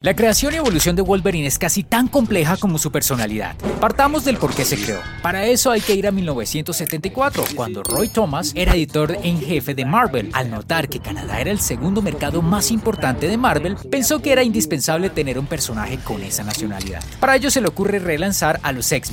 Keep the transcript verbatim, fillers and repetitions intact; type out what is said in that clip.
La creación y evolución de Wolverine es casi tan compleja como su personalidad. Partamos del por qué se creó. Para eso hay que ir a mil novecientos setenta y cuatro, cuando Roy Thomas era editor en jefe de Marvel. Al notar que Canadá era el segundo mercado más importante de Marvel, pensó que era indispensable tener un personaje con esa nacionalidad. Para ello se le ocurre relanzar a los X-Men.